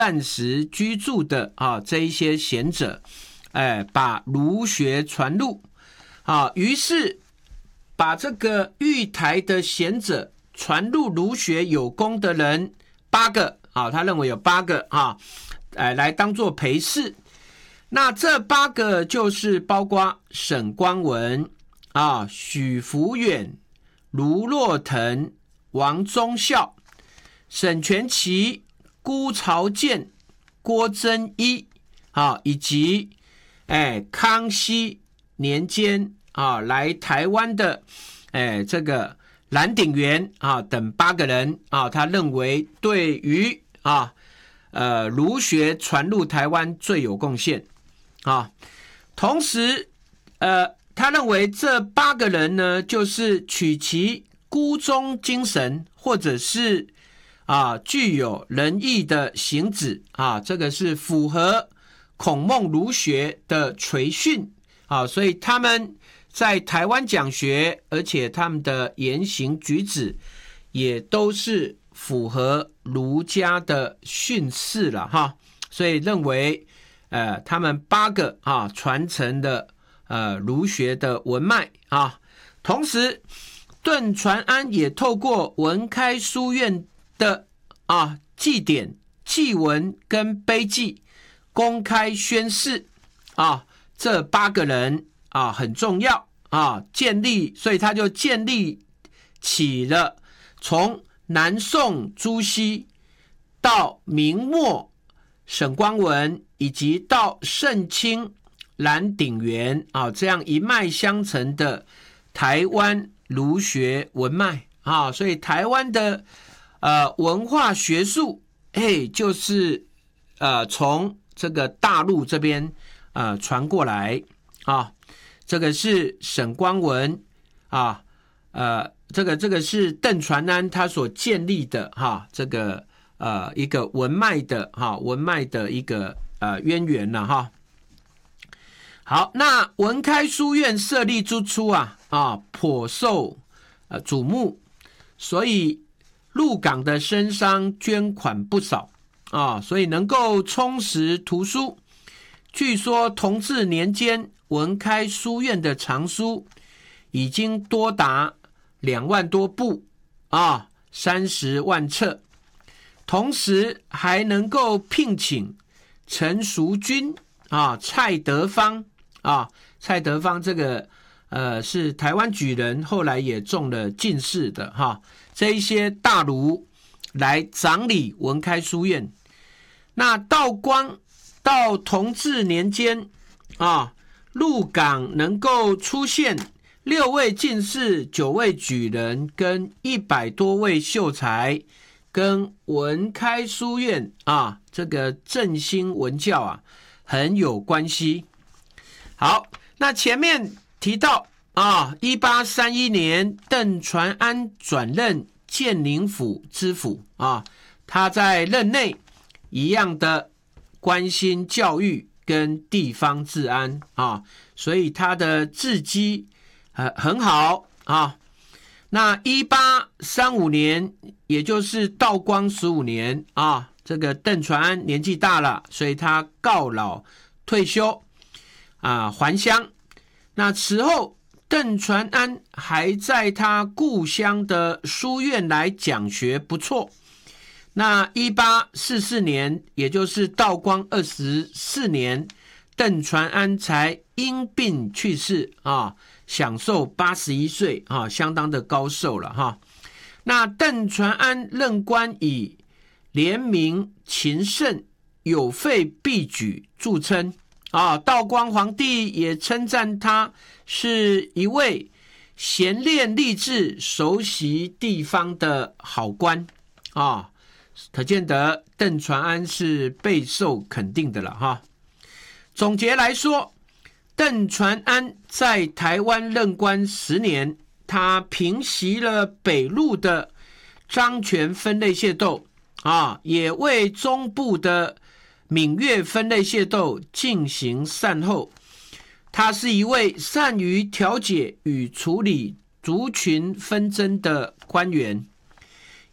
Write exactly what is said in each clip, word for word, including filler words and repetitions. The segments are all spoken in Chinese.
暂时居住的啊这一些贤者，哎，把儒学传入啊，于是把这个玉台的贤者传入儒学有功的人八个啊，他认为有八个啊，哎，来当做陪侍。那这八个就是包括沈光文啊、许福远、卢若腾、王忠孝、沈全奇、辜朝建、郭真一啊，以及哎康熙年间啊来台湾的哎这个蓝鼎元啊等八个人啊，他认为对于啊呃儒学传入台湾最有贡献啊。同时呃他认为这八个人呢，就是取其孤忠精神，或者是啊具有仁义的行止啊，这个是符合孔孟儒学的垂训啊，所以他们在台湾讲学，而且他们的言行举止也都是符合儒家的训示了哈，所以认为呃他们八个啊传承的呃儒学的文脉啊，同时顿传安也透过文开书院的啊祭典、祭文跟碑记公开宣示啊，这八个人啊很重要啊，建立，所以他就建立起了从南宋朱熹到明末沈光文，以及到盛清蓝鼎元啊这样一脉相承的台湾儒学文脉啊，所以台湾的呃文化学术，哎，就是呃从这个大陆这边呃传过来啊，这个是沈光文啊，呃，这个这个是邓传安他所建立的哈，这个呃一个文脉的哈文脉的一个呃渊源了哈。好，那文开书院设立之初啊啊颇受呃瞩目，所以鹿港的生商捐款不少啊，所以能够充实图书。据说同治年间文开书院的藏书已经多达两万多部啊，三十万册，同时还能够聘请陈淑君啊、蔡德芳啊，蔡德芳这个呃是台湾举人，后来也中了进士的哈，这一些大儒来掌理文开书院。那道光到同治年间啊，鹿港能够出现六位进士、九位举人跟一百多位秀才，跟文开书院啊这个振兴文教啊很有关系。好，那前面提到啊，一八三一年邓传安转任建宁府知府啊，他在任内一样的关心教育跟地方治安啊，所以他的治基呃很好啊。那一八三五年，也就是道光十五年啊，这个邓传安年纪大了，所以他告老退休啊，还乡。那此后邓传安还在他故乡的书院来讲学，不错。那一八四四年，也就是道光二十四年，邓传安才因病去世啊，享寿八十一岁啊，相当的高寿了哈。那邓传安任官以廉明勤慎、有废必举著称啊，道光皇帝也称赞他是一位贤练励志、熟悉地方的好官啊。可见得邓传安是备受肯定的了哈。总结来说，邓传安在台湾任官十年，他平息了北路的漳泉分类械斗啊，也为中部的闽粤分类械斗进行善后。他是一位善于调解与处理族群纷争的官员。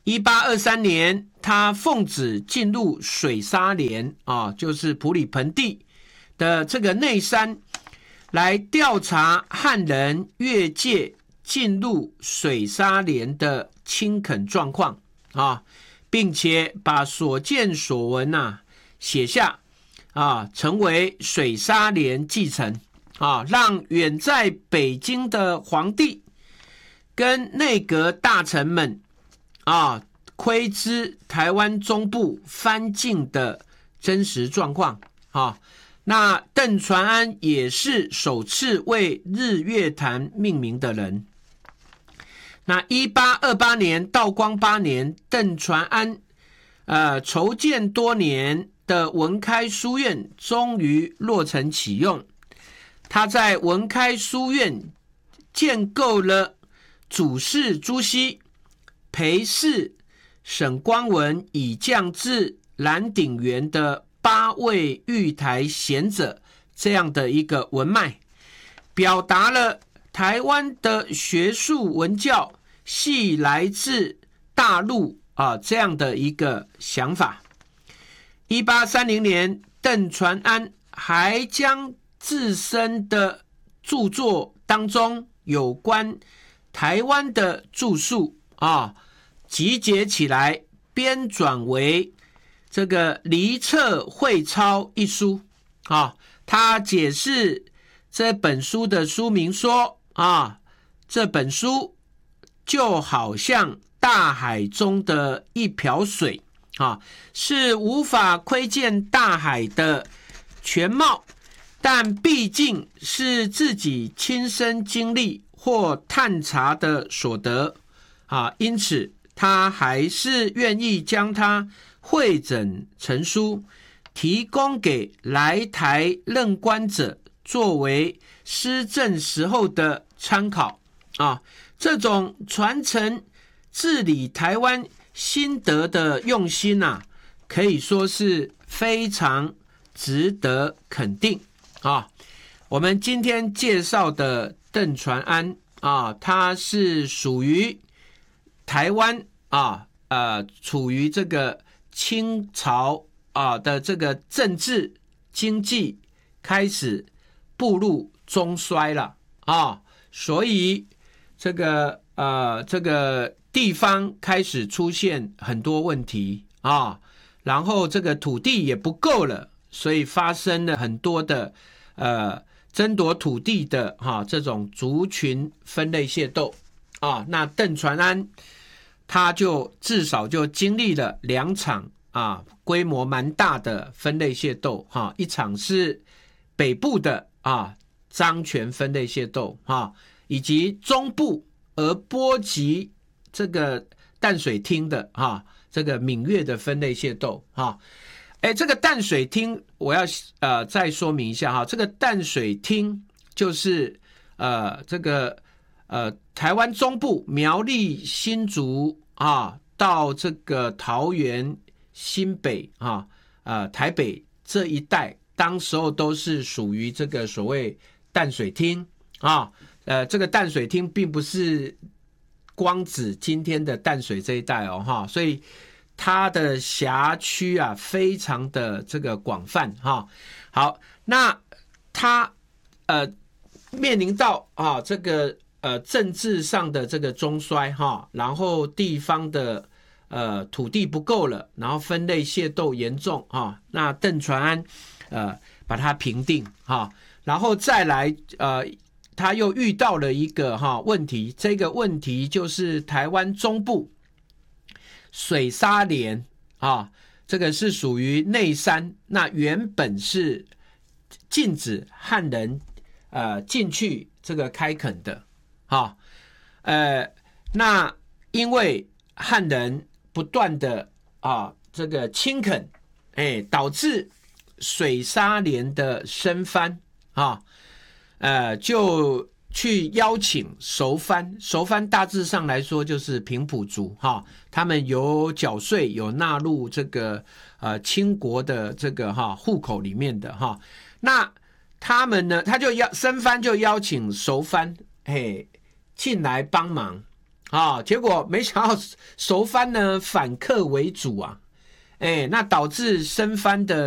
一八二三年，他奉旨进入水沙连啊，就是埔里盆地的这个内山，来调查汉人越界进入水沙连的清垦状况啊，并且把所见所闻啊写下啊，成为水沙连继承啊，让远在北京的皇帝跟内阁大臣们啊，窥知台湾中部藩境的真实状况啊。那邓传安也是首次为日月潭命名的人。那一八二八年道光八年，邓传安呃筹建多年的文开书院终于落成启用。他在文开书院建构了主事朱熹、裴氏、沈光文以降至蓝鼎元的八位玉台贤者这样的一个文脉，表达了台湾的学术文教系来自大陆啊这样的一个想法。一八三零年，邓传安还将自身的著作当中有关台湾的著述啊集结起来，编纂为这个离册会钞一书啊。他解释这本书的书名说啊，这本书就好像大海中的一瓢水啊，是无法窥见大海的全貌，但毕竟是自己亲身经历或探查的所得啊，因此他还是愿意将它汇整成书，提供给来台任官者作为施政时候的参考啊。这种传承治理台湾心得的用心啊，可以说是非常值得肯定啊。我们今天介绍的邓传安啊，他是属于台湾啊，呃，处于这个清朝啊的这个政治经济开始步入中衰了啊，所以这个呃这个地方开始出现很多问题啊，然后这个土地也不够了，所以发生了很多的呃争夺土地的哈、啊、这种族群分类械斗啊。那邓传安他就至少就经历了两场啊，规模蛮大的分类械斗哈、啊，一场是北部的啊漳泉分类械斗哈，以及中部而波及这个淡水厅的哈、啊、这个闽粤的分类械斗哈。哎，这个淡水厅我要呃再说明一下哈，这个淡水厅就是呃这个呃台湾中部苗栗新竹啊到这个桃园新北啊呃台北这一带，当时候都是属于这个所谓淡水厅啊。呃这个淡水厅并不是光指今天的淡水这一带哦哈，所以它的辖区啊非常的这个广泛哈。好，那它呃面临到啊这个呃政治上的这个中衰哈，然后地方的呃土地不够了，然后分类械斗严重哈，那邓传安呃把它平定哈，然后再来呃他又遇到了一个哈问题，这个问题就是台湾中部水沙连啊，这个是属于内山，那原本是禁止汉人呃进去这个开垦的啊，呃，那因为汉人不断的啊这个清垦，哎，导致水沙连的生番啊，呃，就去邀请熟番，熟番大致上来说就是平埔族哈，他们有缴税，有纳入这个呃清国的这个哈户口里面的哈。那他们呢，他就邀生番就邀请熟番，嘿，进来帮忙啊，结果没想到熟番呢反客为主啊，哎，那导致生番的